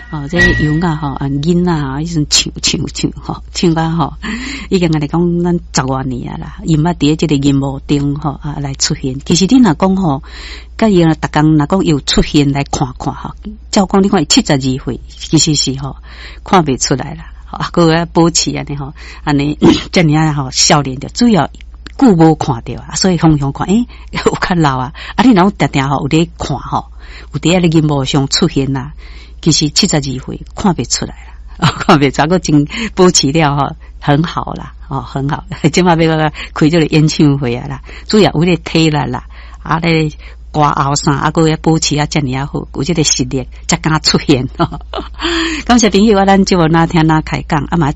哦，这油啊吼，囡仔啊，迄阵唱吼，唱到吼，已经安尼讲咱10多年啊啦，伊捌伫这个银幕顶吼啊来出现。其实你若讲吼，甲伊逐工若讲有出现来看看吼，照讲你看72岁，其实是吼看袂出来啦。啊，个要保持安尼吼，安尼这样啊吼，少年的主要久无看到啊，所以常常看，有较老啊。啊，你若有定定吼有咧看吼，有伫咧银幕上出现啦。其实72岁看不出来啦，看不出来，个真保持了吼，很好啦，哦，很好。今嘛要开这个演唱会啊啦，主要为了体力啦，啊咧歌后啥，啊个要保持啊，这样好，有这个实力才敢出现。感谢朋友啊，咱节目哪听哪开讲，啊嘛。